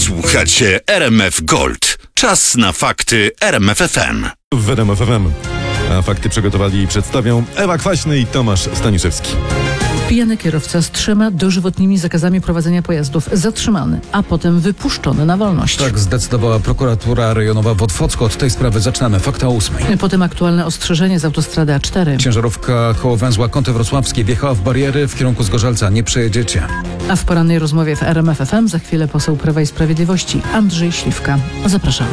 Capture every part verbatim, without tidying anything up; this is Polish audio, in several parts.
Słuchacie R M F Gold. Czas na fakty R M F F M. W R M F F M. A fakty przygotowali i przedstawią Ewa Kwaśny i Tomasz Staniszewski. Pijany kierowca z trzema dożywotnimi zakazami prowadzenia pojazdów zatrzymany, a potem wypuszczony na wolność. Tak zdecydowała prokuratura rejonowa w Otwocku. Od tej sprawy zaczynamy. Fakta o ósmej. Potem aktualne ostrzeżenie z autostrady A cztery. Ciężarówka koło węzła Kąty Wrocławskie wjechała w bariery w kierunku Zgorzelca. Nie przejedziecie. A w porannej rozmowie w R M F F M za chwilę poseł Prawa i Sprawiedliwości Andrzej Śliwka. Zapraszamy.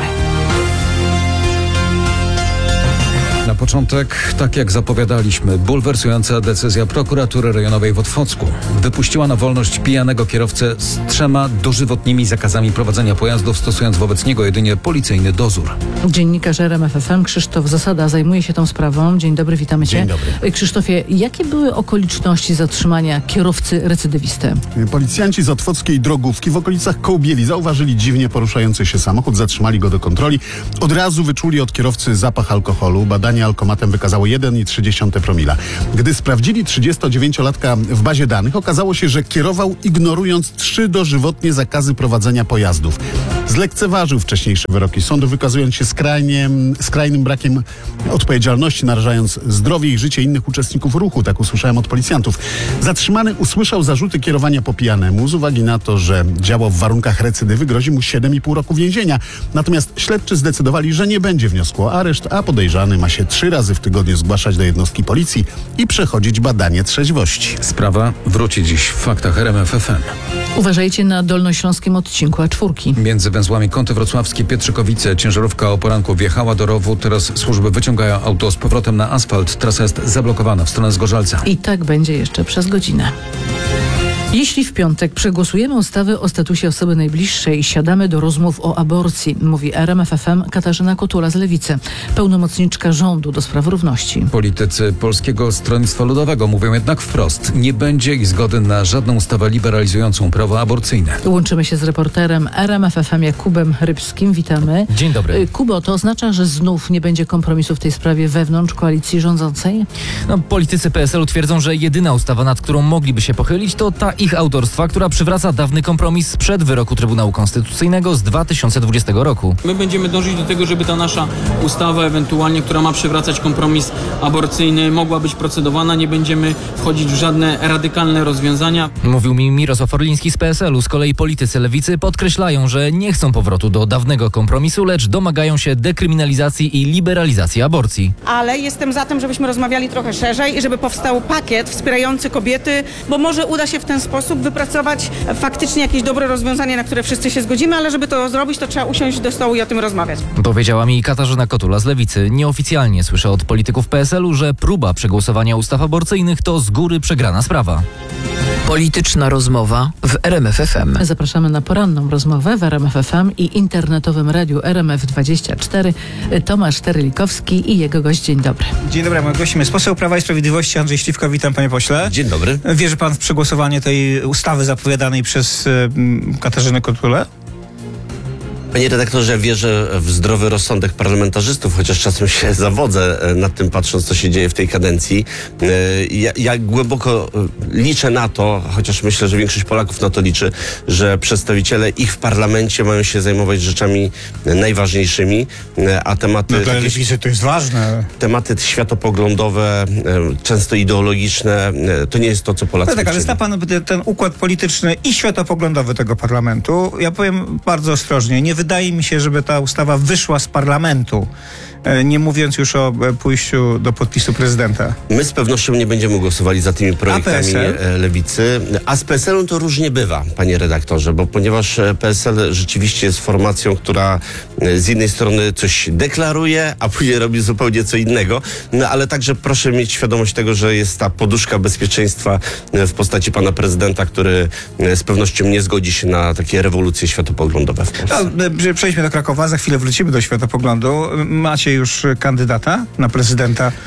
Na początek, tak jak zapowiadaliśmy, bulwersująca decyzja prokuratury rejonowej w Otwocku. Wypuściła na wolność pijanego kierowcę z trzema dożywotnimi zakazami prowadzenia pojazdów, stosując wobec niego jedynie policyjny dozór. Dziennikarz R M F F M Krzysztof Zasada zajmuje się tą sprawą. Dzień dobry, witamy cię. Dzień dobry. Krzysztofie, jakie były okoliczności zatrzymania kierowcy recydywisty? Policjanci z otwockiej drogówki w okolicach Kołbieli zauważyli dziwnie poruszający się samochód, zatrzymali go do kontroli. Od razu wyczuli od kierowcy zapach alkoholu. Badanie alkomatem wykazało jeden przecinek trzy promila. Gdy sprawdzili trzydziestodziewięciolatka w bazie danych, okazało się, że kierował ignorując trzy dożywotnie zakazy prowadzenia pojazdów. Zlekceważył wcześniejsze wyroki sądu, wykazując się skrajnie, skrajnym brakiem odpowiedzialności, narażając zdrowie i życie innych uczestników ruchu, tak usłyszałem od policjantów. Zatrzymany usłyszał zarzuty kierowania po pijanemu. Z uwagi na to, że działał w warunkach recydywy, grozi mu siedem i pół roku więzienia. Natomiast śledczy zdecydowali, że nie będzie wniosku o areszt, a podejrzany ma się trzy razy w tygodniu zgłaszać do jednostki policji i przechodzić badanie trzeźwości. Sprawa wróci dziś w faktach R M F F M. Uważajcie na dolnośląskim odcinku A cztery. Między węzłami Kąty Wrocławskie, Pietrzykowice ciężarówka o poranku wjechała do rowu. Teraz służby wyciągają auto z powrotem na asfalt. Trasa jest zablokowana w stronę Zgorzelca. I tak będzie jeszcze przez godzinę. Jeśli w piątek przegłosujemy ustawę o statusie osoby najbliższej, siadamy do rozmów o aborcji, mówi R M F F M Katarzyna Kotula z Lewicy, pełnomocniczka rządu do spraw równości. Politycy Polskiego Stronnictwa Ludowego mówią jednak wprost, nie będzie ich zgody na żadną ustawę liberalizującą prawo aborcyjne. Łączymy się z reporterem R M F F M Jakubem Rybskim. Witamy. Dzień dobry. Kubo, to oznacza, że znów nie będzie kompromisu w tej sprawie wewnątrz koalicji rządzącej? No, politycy P S L-u twierdzą, że jedyna ustawa, nad którą mogliby się pochylić, to ta ich autorstwa, która przywraca dawny kompromis sprzed wyroku Trybunału Konstytucyjnego z dwa tysiące dwudziestego roku. My będziemy dążyć do tego, żeby ta nasza ustawa ewentualnie, która ma przywracać kompromis aborcyjny, mogła być procedowana. Nie będziemy wchodzić w żadne radykalne rozwiązania. Mówił mi Mirosław Orliński z P S L-u. Z kolei politycy Lewicy podkreślają, że nie chcą powrotu do dawnego kompromisu, lecz domagają się dekryminalizacji i liberalizacji aborcji. Ale jestem za tym, żebyśmy rozmawiali trochę szerzej i żeby powstał pakiet wspierający kobiety, bo może uda się w ten sposób wypracować faktycznie jakieś dobre rozwiązanie, na które wszyscy się zgodzimy, ale żeby to zrobić, to trzeba usiąść do stołu i o tym rozmawiać. Powiedziała mi Katarzyna Kotula z Lewicy. Nieoficjalnie słyszę od polityków P S L-u, że próba przegłosowania ustaw aborcyjnych to z góry przegrana sprawa. Polityczna rozmowa w R M F F M. Zapraszamy na poranną rozmowę w R M F F M i internetowym radiu R M F dwadzieścia cztery. Tomasz Terelikowski i jego gość. Dzień dobry. Dzień dobry, moim gościem jest poseł Prawa i Sprawiedliwości Andrzej Śliwka. Witam, panie pośle. Dzień dobry. Wierzy pan w przegłosowanie tej ustawy zapowiadanej przez y, Katarzynę Kotulę? Panie redaktorze, wierzę w zdrowy rozsądek parlamentarzystów, chociaż czasem się zawodzę nad tym, patrząc, co się dzieje w tej kadencji. Ja, ja głęboko liczę na to, chociaż myślę, że większość Polaków na to liczy, że przedstawiciele ich w parlamencie mają się zajmować rzeczami najważniejszymi, a tematy... No dla Lewicy to jest ważne. Tematy światopoglądowe, często ideologiczne, to nie jest to, co Polacy... No tak, ale zna pan ten układ polityczny i światopoglądowy tego parlamentu. Ja powiem bardzo ostrożnie, nie wydaje mi się, żeby ta ustawa wyszła z parlamentu, nie mówiąc już o pójściu do podpisu prezydenta. My z pewnością nie będziemy głosowali za tymi projektami A P S L? Lewicy. A z P S L-em to różnie bywa, panie redaktorze, bo ponieważ P S L rzeczywiście jest formacją, która z jednej strony coś deklaruje, a później robi zupełnie co innego, no ale także proszę mieć świadomość tego, że jest ta poduszka bezpieczeństwa w postaci pana prezydenta, który z pewnością nie zgodzi się na takie rewolucje światopoglądowe w Polsce. No, przejdźmy do Krakowa, za chwilę wrócimy do światopoglądu. Macie już kandydata na prezydenta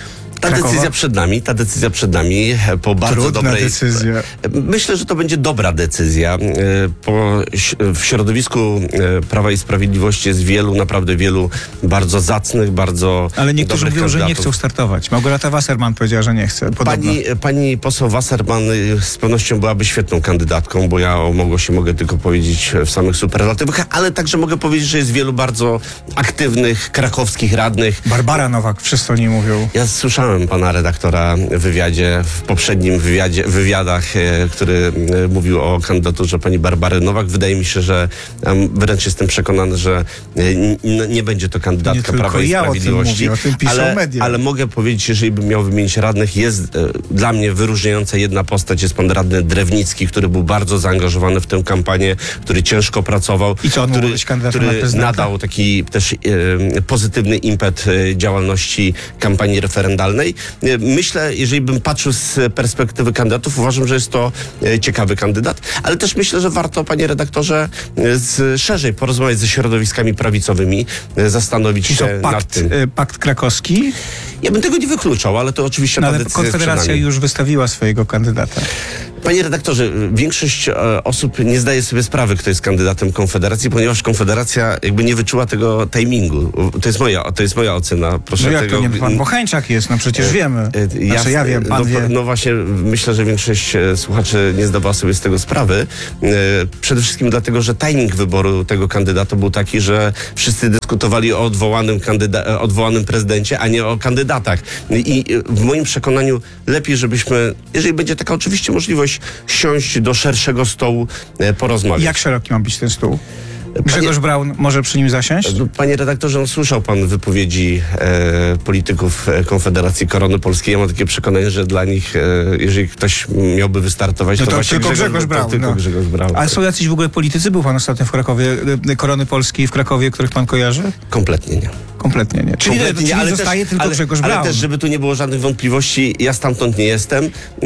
Ta Krakowa? decyzja przed nami, ta decyzja przed nami po bardzo Trudna dobrej... decyzja. Myślę, że to będzie dobra decyzja. Po, w środowisku Prawa i Sprawiedliwości jest wielu, naprawdę wielu bardzo zacnych, bardzo Ale niektórzy dobrych mówią, że nie kandydatów. chcą startować. Małgorzata Wasserman powiedziała, że nie chce. Podobno. Pani, pani poseł Wasserman y, z pewnością byłaby świetną kandydatką, bo ja o Małgosi mogę tylko powiedzieć w samych superlatywach, ale także mogę powiedzieć, że jest wielu bardzo aktywnych, krakowskich radnych. Barbara Nowak, wszyscy o niej mówią. Ja słyszałem pana redaktora w wywiadzie, w poprzednim wywiadzie, wywiadach, e, który e, mówił o kandydaturze pani Barbary Nowak. Wydaje mi się, że e, wręcz jestem przekonany, że e, n, nie będzie to kandydatka Nie tylko Prawa i ja o tym Sprawiedliwości. mówię, o tym piszą ale, media. ale mogę powiedzieć, jeżeli bym miał wymienić radnych, jest e, dla mnie wyróżniająca jedna postać, jest pan radny Drewnicki, który był bardzo zaangażowany w tę kampanię, który ciężko pracował, I co, on mógł który, być kandydatem na który prezydenta? nadał taki też e, pozytywny impet e, działalności kampanii referendalnej. E, myślę, jeżeli bym patrzył z perspektywy kandydatów, uważam, że jest to e, ciekawy kandydat, ale też myślę, że warto, panie redaktorze, e, z, szerzej porozmawiać ze środowiskami prawicowymi, e, zastanowić Czy to się nad pakt, tym. y, pakt krakowski? Ja bym tego nie wykluczał, ale to oczywiście No, ta ale decyzja jest przed Konfederacja nami. już wystawiła swojego kandydata. Panie redaktorze, większość e, osób nie zdaje sobie sprawy, kto jest kandydatem Konfederacji, ponieważ Konfederacja jakby nie wyczuła tego timingu. To jest moja, to jest moja ocena. Proszę No jak tego, to nie? Pan Bocheńczak jest, no przecież wiemy. E, Znaczy ja wiem, pan no, wie. no właśnie, myślę, że większość e, słuchaczy nie zdawała sobie z tego sprawy. E, Przede wszystkim dlatego, że timing wyboru tego kandydata był taki, że wszyscy dyskutowali o odwołanym, kandyda- e, odwołanym prezydencie, a nie o kandydatach. I e, w moim przekonaniu lepiej, żebyśmy, jeżeli będzie taka oczywiście możliwość, siąść do szerszego stołu, e, porozmawiać. Jak szeroki ma być ten stół? Panie- Grzegorz Braun może przy nim zasiąść? Panie redaktorze, no, słyszał pan wypowiedzi e, polityków e, Konfederacji Korony Polskiej. Ja mam takie przekonanie, że dla nich, e, jeżeli ktoś miałby wystartować, No to, to właśnie tylko Grzegorz to Braun, tylko no. Grzegorz Braun. Ale są jacyś w ogóle politycy? Był pan ostatnio w Krakowie, y, Korony Polskiej w Krakowie, których pan kojarzy? Kompletnie nie. Kompletnie nie. Czyli, Kompletnie czyli nie, ale zostaje też, tylko ale, Grzegorz ale Braun. też, żeby tu nie było żadnych wątpliwości, ja stamtąd nie jestem, yy,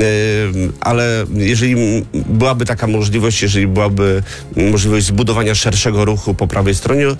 ale jeżeli m- byłaby taka możliwość, jeżeli byłaby możliwość zbudowania szerszego ruchu po prawej stronie, yy,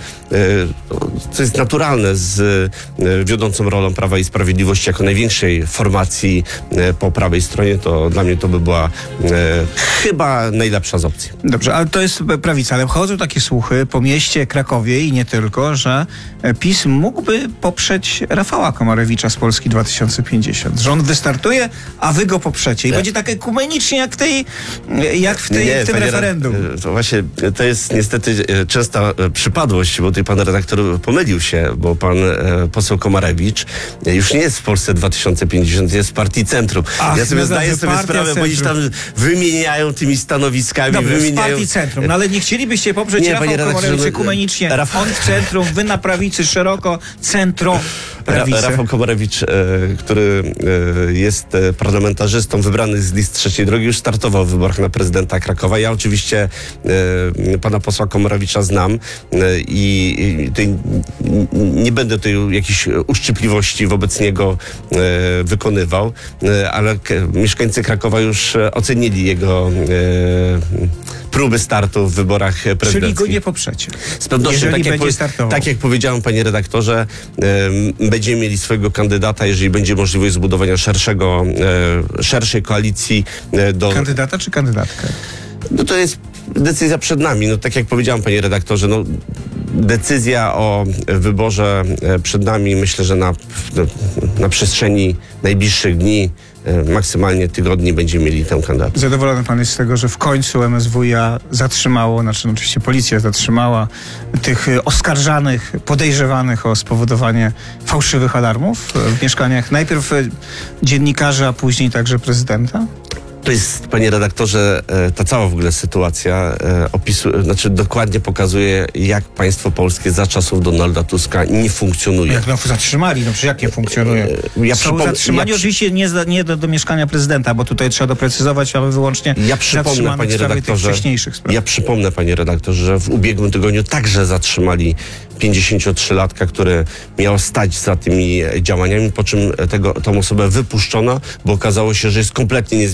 co jest naturalne z yy, wiodącą rolą Prawa i Sprawiedliwości jako największej formacji yy, po prawej stronie, to dla mnie to by była yy, chyba najlepsza z opcji. Dobrze, ale to jest prawica, ale chodzą takie słuchy po mieście Krakowie i nie tylko, że PiS mógłby poprzeć Rafała Komarewicza z Polski dwa tysiące pięćdziesiąt. Że on wystartuje, a wy go poprzecie. I Tak. będzie tak ekumenicznie jak, tej, jak w, tej, Nie, w tym panie referendum. Re- To właśnie, to jest niestety e, częsta e, przypadłość, bo tutaj pan redaktor pomylił się, bo pan e, poseł Komarewicz e, już nie jest w Polsce dwa tysiące pięćdziesiąt, jest w Partii Centrum. Ach, ja sobie no zdaję dobrze, sobie Partia sprawę, bo oni tam Centrum. wymieniają tymi stanowiskami, Dobrze, w wymieniają... Partii Centrum. No ale nie chcielibyście poprzeć Nie, Rafał panie redaktorze, Komarewicz no, ekumenicznie. Rafał- On w centrum, wy na prawicy, szeroko, centro, Ra- prawicy. Rafał Komarewicz, e, który e, jest e, parlamentarzystą wybrany z list Trzeciej Drogi, już startował w wyborach na prezydenta Krakowa. Ja oczywiście e, pana posła Komarewicza znam e, i, i tutaj n- nie będę tutaj jakichś uszczypliwości wobec niego e, wykonywał, e, ale k- mieszkańcy Krakowa już e, ocenili jego e, próby startu w wyborach prezydenckich. Czyli go nie poprzecie. Z pewnością, Jeżeli tak jak, będzie powie- startował. tak jak powiedziałem, panie redaktorze, em, będziemy mieli swojego kandydata, jeżeli będzie możliwość zbudowania szerszego, e, szerszej koalicji e, do... Kandydata czy kandydatkę? No to jest decyzja przed nami. No tak jak powiedziałem, panie redaktorze, no decyzja o wyborze e, przed nami. Myślę, że na, na przestrzeni najbliższych dni, e, maksymalnie tygodni będziemy mieli tę kandydatę. Zadowolony pan jest z tego, że w końcu M S W i A zatrzymało, znaczy no, oczywiście policja zatrzymała tych y, oskarżanych, podejrzewanych o spowodowanie fałszywych alarmów y, w mieszkaniach najpierw y, dziennikarzy, a później także prezydenta? To jest, panie redaktorze, e, ta cała w ogóle sytuacja e, opisuje, znaczy dokładnie pokazuje, jak państwo polskie za czasów Donalda Tuska nie funkcjonuje. Jak no zatrzymali, no przecież jak nie funkcjonuje? Ja Są przypom- zatrzymani ja przy- oczywiście nie, za, nie do, do mieszkania prezydenta, bo tutaj trzeba doprecyzować, mamy wyłącznie Ja przypomnę, zatrzymanych panie w sprawie tych redaktorze, wcześniejszych spraw. ja przypomnę, panie redaktorze, że w ubiegłym tygodniu także zatrzymali pięćdziesięciotrzylatka, który miał stać za tymi działaniami, po czym tego, tą osobę wypuszczono, bo okazało się, że jest kompletnie niezwiązana z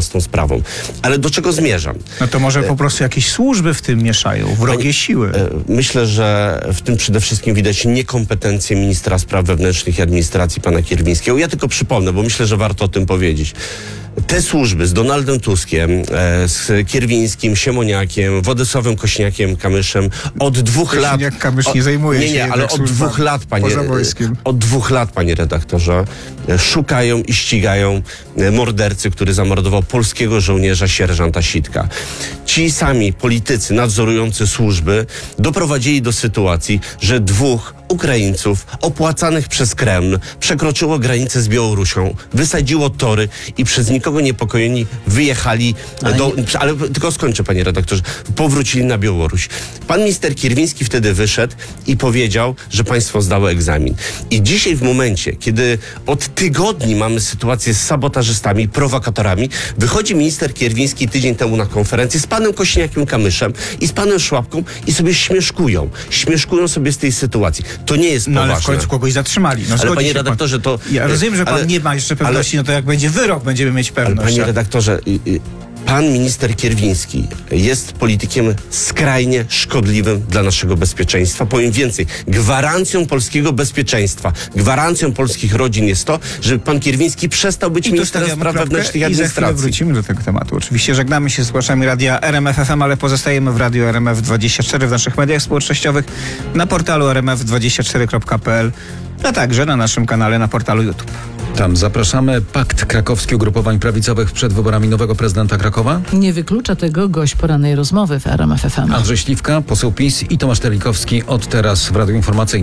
z tą sprawą. Ale do czego zmierzam? No to może po prostu jakieś służby w tym mieszają, wrogie Pani- siły. E, Myślę, że w tym przede wszystkim widać niekompetencję ministra spraw wewnętrznych i administracji pana Kierwińskiego. Ja tylko przypomnę, bo myślę, że warto o tym powiedzieć. Te służby z Donaldem Tuskiem, e, z Kierwińskim, Siemoniakiem, Władysławem Kośniakiem-Kamyszem od dwóch lat... Kośniak-Kamysz nie o- zajmuje nie, się nie, ale jednak od służbami dwóch lat, panie, poza wojskiem. od dwóch lat, panie redaktorze, e, szukają i ścigają e, mordercy, który zamordował polskiego żołnierza sierżanta Sitka. Ci sami politycy nadzorujący służby doprowadzili do sytuacji, że dwóch Ukraińców opłacanych przez Kreml przekroczyło granicę z Białorusią, wysadziło tory i przez nikogo niepokojeni wyjechali Ale do... nie- Ale tylko skończę, panie redaktorze. Powrócili na Białoruś. Pan minister Kierwiński wtedy wyszedł i powiedział, że państwo zdało egzamin. I dzisiaj w momencie, kiedy od tygodni mamy sytuację z sabotażystami, prowokatorami, wychodzi minister Kierwiński tydzień temu na konferencję z panem Kośniakiem-Kamyszem i z panem Szłapką i sobie śmieszkują. Śmieszkują sobie z tej sytuacji. To nie jest No poważne. ale w końcu kogoś zatrzymali. No, Ale zgodzi panie się pan. redaktorze, to... Ja rozumiem, że pan ale- nie ma jeszcze ale- pewności, no to jak będzie wyrok, będziemy mieć Ale pewność. panie A- redaktorze, y, y, pan minister Kierwiński jest politykiem skrajnie szkodliwym dla naszego bezpieczeństwa. Powiem więcej, gwarancją polskiego bezpieczeństwa, gwarancją polskich rodzin jest to, żeby pan Kierwiński przestał być I tu ministrem stawiamy spraw kropkę wewnętrznych i i za chwilę administracji. wrócimy do tego tematu. Oczywiście żegnamy się z słuchaczami radia R M F F M, ale pozostajemy w radiu R M F dwadzieścia cztery w naszych mediach społecznościowych, na portalu r m f dwadzieścia cztery kropka p l, a także na naszym kanale na portalu YouTube. Tam zapraszamy. Pakt krakowski ugrupowań prawicowych przed wyborami nowego prezydenta Krakowa. Nie wyklucza tego gość porannej rozmowy w R M F F M. Andrzej Śliwka, poseł PiS i Tomasz Terlikowski od teraz w Radiu Informacyjnym.